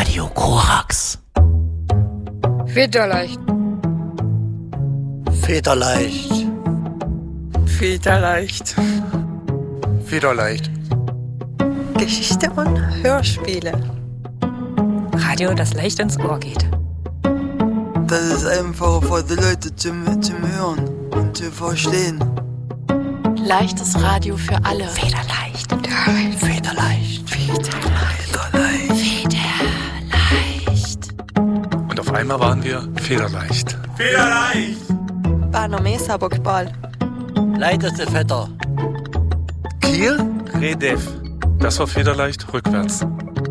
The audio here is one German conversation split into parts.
Radio Korax. Federleicht. Federleicht. Federleicht. Federleicht. Geschichte und Hörspiele. Radio, das leicht ins Ohr geht. Das ist einfach für die Leute zum Hören und zu verstehen. Leichtes Radio für alle. Federleicht. Federleicht. Federleicht. Und auf einmal waren wir federleicht. Federleicht! Banomesa Bockball. Leichteste Vetter. Kiel? Redef. Das war federleicht rückwärts.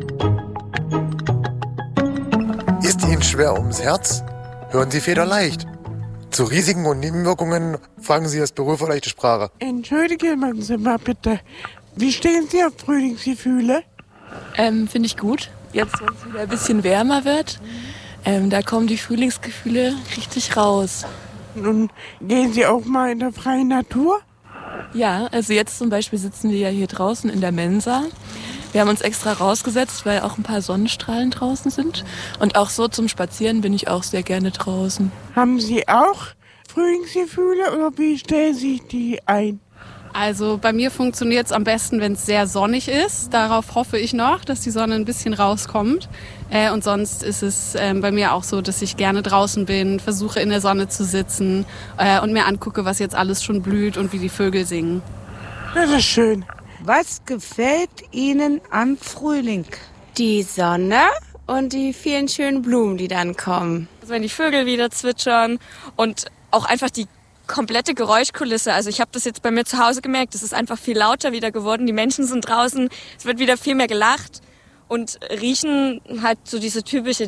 Ist Ihnen schwer ums Herz? Hören Sie federleicht. Zu Risiken und Nebenwirkungen fragen Sie das Büro für leichte Sprache. Entschuldigen Sie mal bitte. Wie stehen Sie auf Frühlingsgefühle? Finde ich gut. Jetzt, wenn es wieder ein bisschen wärmer wird, da kommen die Frühlingsgefühle richtig raus. Nun gehen Sie auch mal in der freien Natur? Ja, also jetzt zum Beispiel sitzen wir ja hier draußen in der Mensa. Wir haben uns extra rausgesetzt, weil auch ein paar Sonnenstrahlen draußen sind. Und auch so zum Spazieren bin ich auch sehr gerne draußen. Haben Sie auch Frühlingsgefühle oder wie stellen Sie die ein? Also bei mir funktioniert es am besten, wenn es sehr sonnig ist. Darauf hoffe ich noch, dass die Sonne ein bisschen rauskommt. Und sonst ist es bei mir auch so, dass ich gerne draußen bin, versuche in der Sonne zu sitzen und mir angucke, was jetzt alles schon blüht und wie die Vögel singen. Das ist schön. Was gefällt Ihnen am Frühling? Die Sonne und die vielen schönen Blumen, die dann kommen. Also wenn die Vögel wieder zwitschern und auch einfach die komplette Geräuschkulisse. Also ich habe das jetzt bei mir zu Hause gemerkt, es ist einfach viel lauter wieder geworden. Die Menschen sind draußen, es wird wieder viel mehr gelacht und riechen halt so diese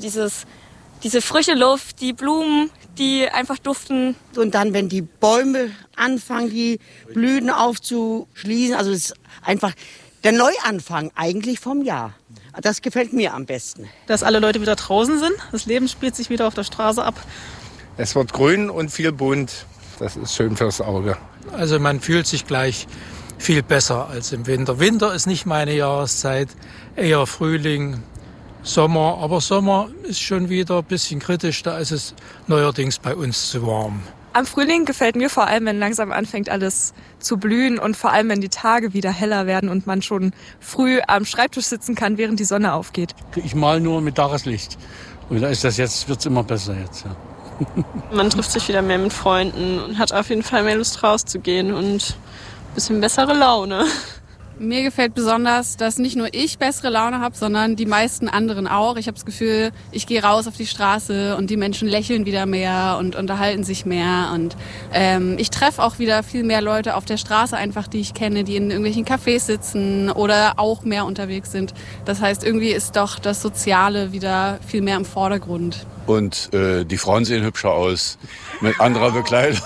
frische Luft, die Blumen, die einfach duften. Und dann, wenn die Bäume anfangen, die Blüten aufzuschließen, also es ist einfach der Neuanfang eigentlich vom Jahr. Das gefällt mir am besten. Dass alle Leute wieder draußen sind, das Leben spielt sich wieder auf der Straße ab. Es wird grün und viel bunt. Das ist schön fürs Auge. Also man fühlt sich gleich viel besser als im Winter. Winter ist nicht meine Jahreszeit, eher Frühling, Sommer. Aber Sommer ist schon wieder ein bisschen kritisch, da ist es neuerdings bei uns zu warm. Am Frühling gefällt mir vor allem, wenn langsam anfängt alles zu blühen und vor allem, wenn die Tage wieder heller werden und man schon früh am Schreibtisch sitzen kann, während die Sonne aufgeht. Ich male nur mit Tageslicht und da ist das jetzt, wird's immer besser jetzt, ja. Man trifft sich wieder mehr mit Freunden und hat auf jeden Fall mehr Lust rauszugehen und ein bisschen bessere Laune. Mir gefällt besonders, dass nicht nur ich bessere Laune habe, sondern die meisten anderen auch. Ich habe das Gefühl, ich gehe raus auf die Straße und die Menschen lächeln wieder mehr und unterhalten sich mehr. Und ich treffe auch wieder viel mehr Leute auf der Straße einfach, die ich kenne, die in irgendwelchen Cafés sitzen oder auch mehr unterwegs sind. Das heißt, irgendwie ist doch das Soziale wieder viel mehr im Vordergrund. Und die Frauen sehen hübscher aus mit anderer Bekleidung.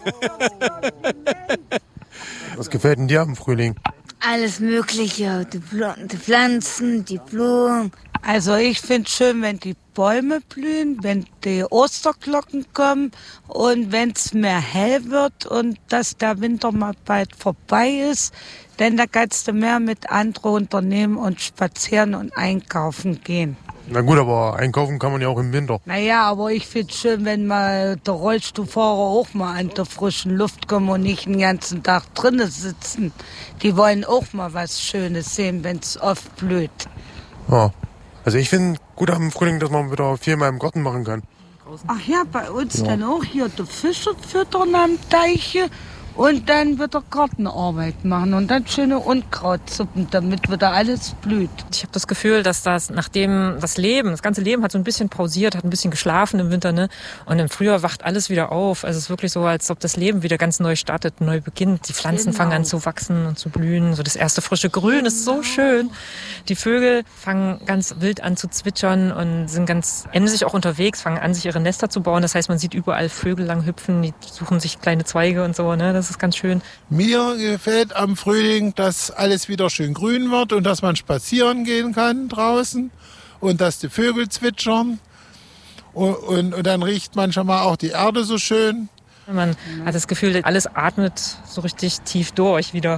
Was gefällt denn dir am Frühling? Alles Mögliche, die Pflanzen, die Blumen. Also ich finde es schön, wenn die Bäume blühen, wenn die Osterglocken kommen und wenn es mehr hell wird und dass der Winter mal bald vorbei ist. Denn da kannst du mehr mit anderen unternehmen und spazieren und einkaufen gehen. Na gut, aber einkaufen kann man ja auch im Winter. Naja, aber ich finde es schön, wenn mal der Rollstuhlfahrer auch mal an der frischen Luft kommen und nicht den ganzen Tag drinnen sitzen. Die wollen auch mal was Schönes sehen, wenn es oft blüht. Ja, also ich finde gut am Frühling, dass man wieder viel mehr im Garten machen kann. Ach ja, bei uns dann auch hier die Fische füttern am Teiche. Und dann wird er Gartenarbeit machen und dann schöne Unkrautsuppen, damit wieder alles blüht. Ich habe das Gefühl, dass nachdem das ganze Leben hat so ein bisschen pausiert, hat ein bisschen geschlafen im Winter, ne? Und im Frühjahr wacht alles wieder auf. Also es ist wirklich so, als ob das Leben wieder ganz neu startet, neu beginnt. Die Pflanzen fangen an zu wachsen und zu blühen. So das erste frische Grün ist so schön. Die Vögel fangen ganz wild an zu zwitschern und sind ganz emsig auch unterwegs, fangen an, sich ihre Nester zu bauen. Das heißt, man sieht überall Vögel lang hüpfen, die suchen sich kleine Zweige und so, ne? Das ist ganz schön. Mir gefällt am Frühling, dass alles wieder schön grün wird und dass man spazieren gehen kann draußen und dass die Vögel zwitschern und dann riecht man schon mal auch die Erde so schön. Man hat das Gefühl, alles atmet so richtig tief durch wieder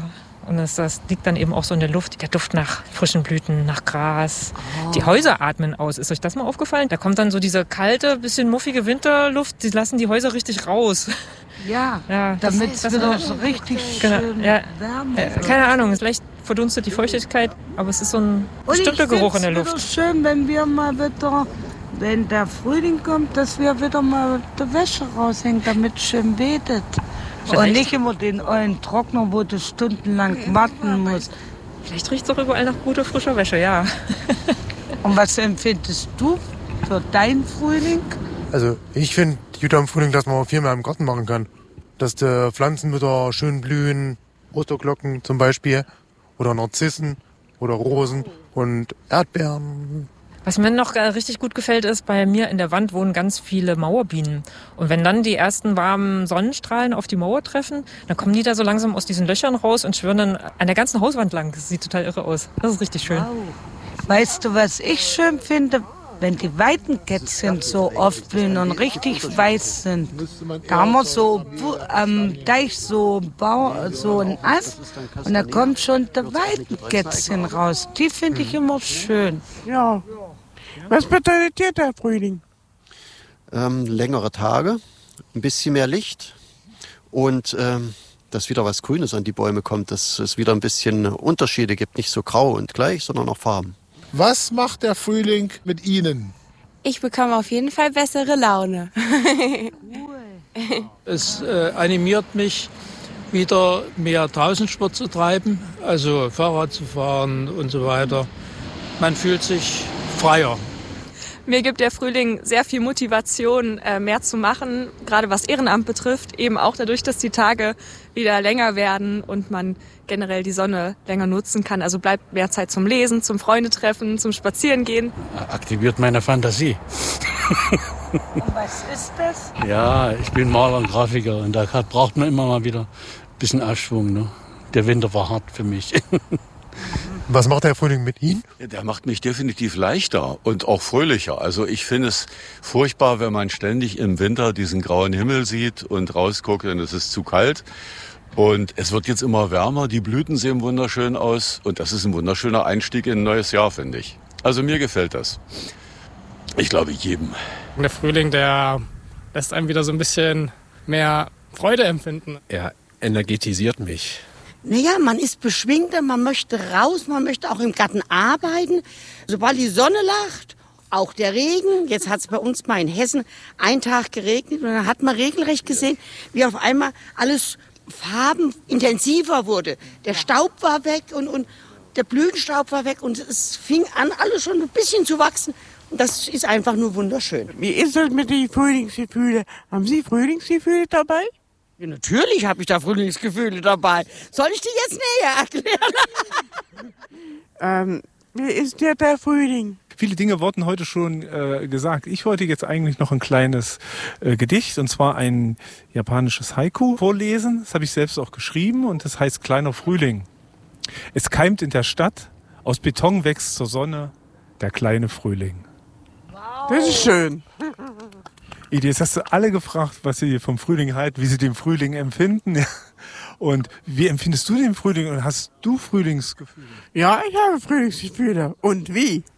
Und das liegt dann eben auch so in der Luft. Der Duft nach frischen Blüten, nach Gras. Die Häuser atmen aus. Ist euch das mal aufgefallen? Da kommt dann so diese kalte, bisschen muffige Winterluft. Die lassen die Häuser richtig raus. Ja, ja, damit es wieder so richtig schön Wärme wird. Keine Ahnung, vielleicht verdunstet die Feuchtigkeit, aber es ist so ein bestimmter Geruch in der Luft. Es ist schön, wenn wir mal wieder, wenn der Frühling kommt, dass wir wieder mal die Wäsche raushängen, damit es schön weht. Und nicht immer den ollen Trockner, wo du stundenlang warten musst. Vielleicht riecht es auch überall nach guter, frischer Wäsche, ja. Und was empfindest du für deinen Frühling? Also ich finde gut am Frühling, dass man viel mehr im Garten machen kann. Dass die Pflanzen wieder schön blühen, Osterglocken zum Beispiel, oder Narzissen oder Rosen und Erdbeeren. Was mir noch richtig gut gefällt, ist, bei mir in der Wand wohnen ganz viele Mauerbienen. Und wenn dann die ersten warmen Sonnenstrahlen auf die Mauer treffen, dann kommen die da so langsam aus diesen Löchern raus und schwirren dann an der ganzen Hauswand lang. Das sieht total irre aus. Das ist richtig schön. Wow. Weißt du, was ich schön finde? Wenn die Weidenkätzchen so oft blühen und richtig weiß sind. Da haben wir so am Deich so einen Ast und da kommt schon der Weidenkätzchen raus. Die finde ich immer schön. Ja. Was bedeutet dir der Frühling? Längere Tage, ein bisschen mehr Licht und dass wieder was Grünes an die Bäume kommt, dass es wieder ein bisschen Unterschiede gibt, nicht so grau und gleich, sondern auch Farben. Was macht der Frühling mit Ihnen? Ich bekomme auf jeden Fall bessere Laune. Es animiert mich, wieder mehr Draußensport zu treiben, also Fahrrad zu fahren und so weiter. Man fühlt sich freier. Mir gibt der Frühling sehr viel Motivation, mehr zu machen, gerade was Ehrenamt betrifft. Eben auch dadurch, dass die Tage wieder länger werden und man generell die Sonne länger nutzen kann. Also bleibt mehr Zeit zum Lesen, zum Freundetreffen, zum Spazierengehen. Aktiviert meine Fantasie. Und was ist das? Ja, ich bin Maler und Grafiker und da braucht man immer mal wieder ein bisschen Aufschwung. Ne? Der Winter war hart für mich. Was macht der Frühling mit Ihnen? Der macht mich definitiv leichter und auch fröhlicher. Also ich finde es furchtbar, wenn man ständig im Winter diesen grauen Himmel sieht und rausguckt und es ist zu kalt. Und es wird jetzt immer wärmer, die Blüten sehen wunderschön aus und das ist ein wunderschöner Einstieg in ein neues Jahr, finde ich. Also mir gefällt das. Ich glaube jedem. Der Frühling, der lässt einem wieder so ein bisschen mehr Freude empfinden. Er energetisiert mich. Naja, man ist beschwingter, man möchte raus, man möchte auch im Garten arbeiten. Sobald die Sonne lacht, auch der Regen. Jetzt hat es bei uns mal in Hessen einen Tag geregnet und dann hat man regelrecht gesehen, wie auf einmal alles farbenintensiver wurde. Der Staub war weg und der Blütenstaub war weg und es fing an, alles schon ein bisschen zu wachsen. Und das ist einfach nur wunderschön. Wie ist das mit den Frühlingsgefühlen? Haben Sie Frühlingsgefühle dabei? Ja, natürlich habe ich da Frühlingsgefühle dabei. Soll ich die jetzt näher erklären? Wie ist dir der Frühling? Viele Dinge wurden heute schon gesagt. Ich wollte jetzt eigentlich noch ein kleines Gedicht, und zwar ein japanisches Haiku vorlesen. Das habe ich selbst auch geschrieben und das heißt Kleiner Frühling. Es keimt in der Stadt, aus Beton wächst zur Sonne der kleine Frühling. Wow. Das ist schön. Edith, jetzt hast du alle gefragt, was sie vom Frühling halten, wie sie den Frühling empfinden. Und wie empfindest du den Frühling und hast du Frühlingsgefühle? Ja, ich habe Frühlingsgefühle. Und wie?